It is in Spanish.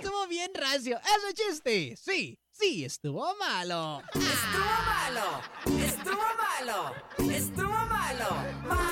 estuvo bien rancio. Ese chiste. Sí, sí, estuvo malo. Estuvo malo. Estuvo malo. Estuvo malo.